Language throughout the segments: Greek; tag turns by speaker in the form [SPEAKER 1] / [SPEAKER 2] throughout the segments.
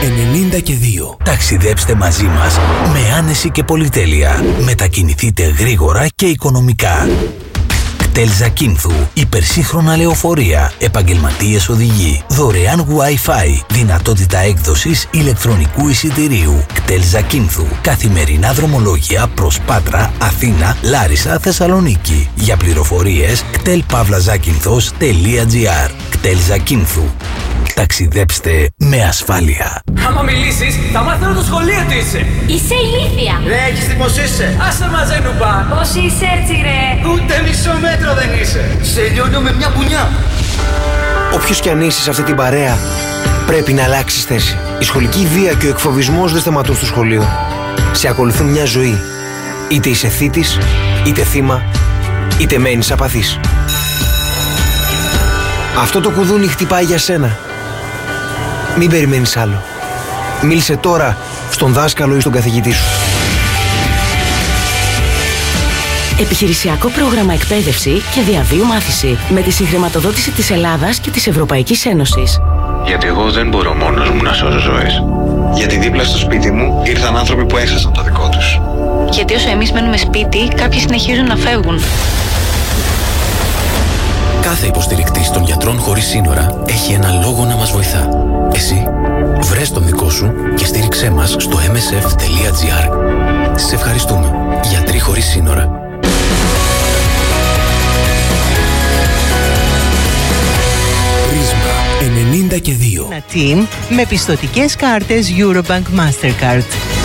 [SPEAKER 1] 92. Ταξιδέψτε μαζί μας με άνεση και πολυτέλεια. Μετακινηθείτε γρήγορα και οικονομικά. κτέλ Ζακίνθου, υπερσύγχρονα λεωφορεία, επαγγελματίες οδηγοί, δωρεάν Wi-Fi, δυνατότητα έκδοσης ηλεκτρονικού εισιτηρίου. κτέλ Ζακίνθου, καθημερινά δρομολόγια προς Πάτρα, Αθήνα, Λάρισα, Θεσσαλονίκη. Για πληροφορίες κτέλ-ζακίνθος.gr. κτέλ Ζακίνθου. Ταξιδέψτε με ασφάλεια.
[SPEAKER 2] Άμα μιλήσεις, θα μάθω το σχολείο τι είσαι.
[SPEAKER 3] Είσαι ηλίθια.
[SPEAKER 4] Ρε, έχεις τι πως είσαι.
[SPEAKER 2] Άσε μαζέ νουμπά.
[SPEAKER 3] Πώς είσαι έτσι ρε.
[SPEAKER 4] Ούτε μισό μέτρο δεν είσαι. Σε λιώνω με μια μπουνιά.
[SPEAKER 5] Όποιος κι αν είσαι σε αυτή την παρέα, πρέπει να αλλάξεις θέση. Η σχολική βία και ο εκφοβισμός δεν σταματούν στο σχολείο. Σε ακολουθούν μια ζωή. Είτε είσαι θύτης, είτε θύμα, είτε μένεις απαθής. Αυτό το κουδούνι χτυπάει για σένα. Μην περιμένεις άλλο. Μίλησε τώρα στον δάσκαλο ή στον καθηγητή σου.
[SPEAKER 6] Επιχειρησιακό πρόγραμμα εκπαίδευση και διαβίου μάθηση με τη συγχρηματοδότηση της Ελλάδας και της Ευρωπαϊκής Ένωσης.
[SPEAKER 7] Γιατί εγώ δεν μπορώ μόνος μου να σώσω ζωές. Γιατί δίπλα στο σπίτι μου ήρθαν άνθρωποι που έχασαν το δικό τους.
[SPEAKER 8] Γιατί όσο εμείς μένουμε σπίτι, κάποιοι συνεχίζουν να φεύγουν.
[SPEAKER 1] Κάθε υποστηρικτής των γιατρών χωρίς σύνορα έχει ένα λόγο να μας βοηθά. Εσύ, βρες τον δικό σου και στήριξέ μας στο msf.gr. Σε ευχαριστούμε. Γιατροί χωρίς σύνορα. Πρίσμα 92.
[SPEAKER 9] Ένα team με πιστωτικές κάρτες Eurobank Mastercard.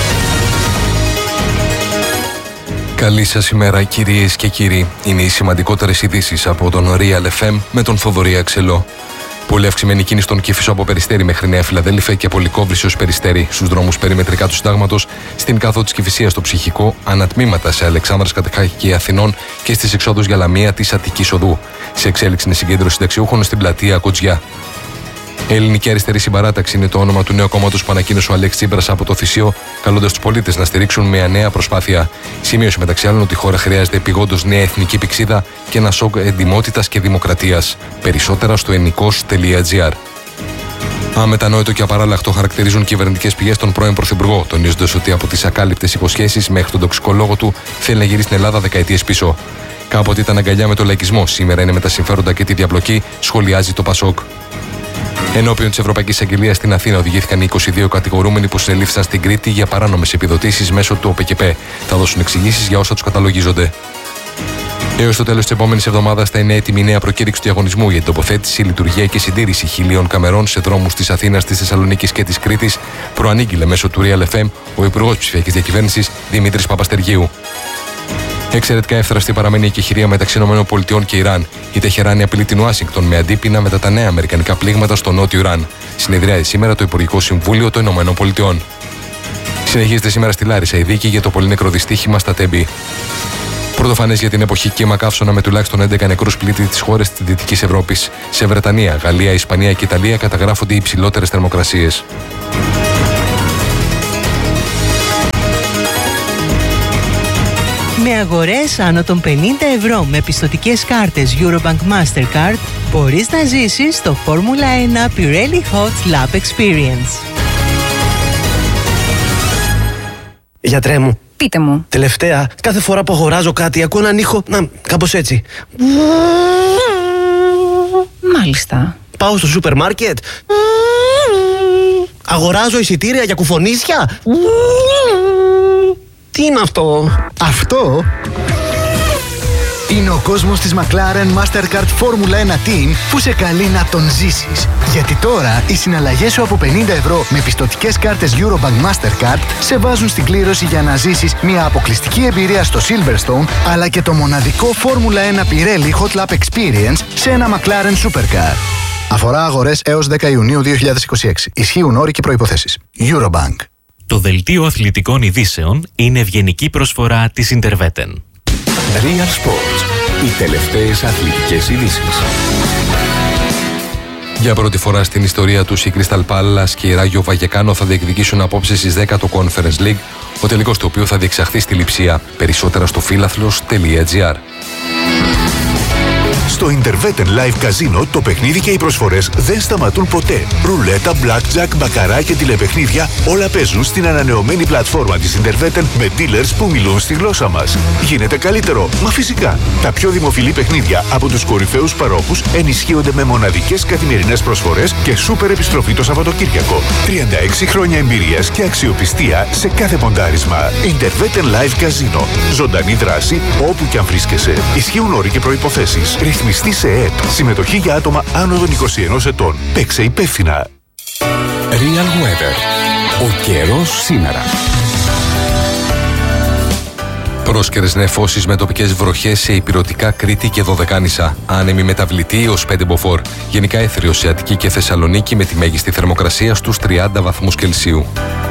[SPEAKER 10] Καλή σας ημέρα κυρίες και κύριοι. Είναι οι σημαντικότερες ειδήσεις από τον Real FM με τον Θοδωρή Αξελό. Πολύ αυξημένη κίνηση στον Κήφισο από Περιστέρι μέχρι Νέα Φιλαδέλφια και από Λυκόβρηση ως Περιστέρι στους δρόμους περιμετρικά του Συντάγματος, στην κάθοδο της Κηφισίας στο Ψυχικό, ανατμήματα σε Αλεξάνδρας Κατεχάκη Αθηνών και στις εξόδους για Λαμία της Αττικής Οδού. Σε εξέλιξη είναι συγκέντρωση συνταξιούχων στην πλατεία Κοτζιά. Ελληνική Αριστερή Συμπαράταξη είναι το όνομα του νέου κόμματος που ανακοίνωσε ο Αλέξης Τσίπρας από το Θησίο, καλώντας τους πολίτες να στηρίξουν μια νέα προσπάθεια. Σημείωσε μεταξύ άλλων ότι η χώρα χρειάζεται επειγόντως νέα εθνική πηξίδα και ένα σοκ εντιμότητας και δημοκρατίας. Περισσότερα στο ενικός.gr. Αμετανόητο και απαράλλαχτο χαρακτηρίζουν κυβερνητικές πηγές τον πρώην Πρωθυπουργό, τονίζοντας ότι από τις ακάλυπτες υποσχέσεις μέχρι τον τοξικολόγο του θέλει να γυρίσει στην Ελλάδα δεκαετίες πίσω. Κάποτε ήταν αγκαλιά με τον λαϊκισμό, σήμερα είναι με τα συμφέροντα και τη διαπλοκή, σχολιάζει το Πασόκ. Ενώπιον της Ευρωπαϊκής Αγγελίας στην Αθήνα οδηγήθηκαν οι 22 κατηγορούμενοι που συνελήφθησαν στην Κρήτη για παράνομες επιδοτήσεις μέσω του ΟΠΕΚΕΠΕ. Θα δώσουν εξηγήσεις για όσα τους καταλογίζονται. Έως το τέλος της επόμενης εβδομάδας θα είναι έτοιμη η νέα προκήρυξη του διαγωνισμού για την τοποθέτηση, λειτουργία και συντήρηση 1000 καμερών σε δρόμους της Αθήνας, της Θεσσαλονίκης και της Κρήτης, προανήγγειλε μέσω του Real FM ο Υπουργός Ψηφιακής Διακυβέρνησης Δημήτρης Παπαστεργίου. Εξαιρετικά εύθραστη παραμένει η εκεχηρία μεταξύ ΗΠΑ και Ιράν. Η Τεχεράνη απειλεί την Ουάσιγκτον με αντίπεινα μετά τα νέα αμερικανικά πλήγματα στο νότιο Ιράν. Συνεδριάζει σήμερα το Υπουργικό Συμβούλιο των ΗΠΑ. Συνεχίζεται σήμερα στη Λάρισα η δίκη για το πολύνεκρο δυστύχημα στα Τέμπη. Πρωτοφανές για την εποχή κύμα καύσωνα με τουλάχιστον 11 νεκρούς πλήττει τις χώρες της Δυτικής Ευρώπης. Σε Βρετανία, Γαλλία, Ισπανία και Ιταλία καταγράφονται οι υψηλότερες θερμοκρασίες.
[SPEAKER 9] Με αγορές άνω των 50 ευρώ με πιστωτικές κάρτες Eurobank Mastercard μπορείς να ζήσεις το Φόρμουλα 1 Pirelli Hot Lap Experience.
[SPEAKER 5] Γιατρέ μου.
[SPEAKER 8] Πείτε μου.
[SPEAKER 5] Τελευταία, κάθε φορά που αγοράζω κάτι ακούω έναν ήχο, κάπως έτσι.
[SPEAKER 8] Μάλιστα.
[SPEAKER 5] Πάω στο σούπερ μάρκετ. Αγοράζω εισιτήρια για κουφονίσια. Τι είναι αυτό?
[SPEAKER 11] Αυτό είναι ο κόσμος της McLaren Mastercard Formula 1 Team που σε καλεί να τον ζήσεις. Γιατί τώρα οι συναλλαγές σου από 50 ευρώ με πιστωτικές κάρτες Eurobank Mastercard σε βάζουν στην κλήρωση για να ζήσεις μια αποκλειστική εμπειρία στο Silverstone αλλά και το μοναδικό Formula 1 Pirelli Hot Lap Experience σε ένα McLaren Supercar. Αφορά αγορές έως 10 Ιουνίου 2026. Ισχύουν όροι και προϋποθέσεις. Eurobank.
[SPEAKER 12] Το δελτίο αθλητικών ειδήσεων είναι ευγενική προσφορά της Interveten.
[SPEAKER 1] Real Sports. Οι τελευταίες αθλητικές ειδήσεις.
[SPEAKER 10] Για πρώτη φορά στην ιστορία τους, η Crystal Palace και η Ράγιο Βαγεκάνο θα διεκδικήσουν απόψε στις 10 του Conference League, ο τελικός του οποίου θα διεξαχθεί στη Λειψία. Περισσότερα στο φίλαθλος.gr.
[SPEAKER 13] Στο Interveten Live Casino το παιχνίδι και οι προσφορές δεν σταματούν ποτέ. Ρουλέτα, blackjack, μπακαρά και τηλεπαιχνίδια όλα παίζουν στην ανανεωμένη πλατφόρμα της Interveten με dealers που μιλούν στη γλώσσα μας. Γίνεται καλύτερο, μα φυσικά. Τα πιο δημοφιλή παιχνίδια από τους κορυφαίους παρόχους ενισχύονται με μοναδικές καθημερινές προσφορές και σούπερ επιστροφή το Σαββατοκύριακο. 36 χρόνια εμπειρίας και αξιοπιστία σε κάθε ποντάρισμα. Interveten Live Casino. Ζωντανή δράση όπου και αν βρίσκεσαι. Ισχύουν όροι και προϋποθέσεις. Ρυθμιστή σε ΕΕΠ. Συμμετοχή για άτομα άνω των 21 ετών. Παίξε υπεύθυνα.
[SPEAKER 14] Real Weather. Ο καιρός σήμερα.
[SPEAKER 10] Πρόσκαιρες νεφώσεις με τοπικές βροχές σε ηπειρωτικά Κρήτη και Δωδεκάνησα. Άνεμη μεταβλητή έως 5 μποφόρ. Γενικά έθριος σε Αττική και Θεσσαλονίκη με τη μέγιστη θερμοκρασία στους 30 βαθμούς Κελσίου.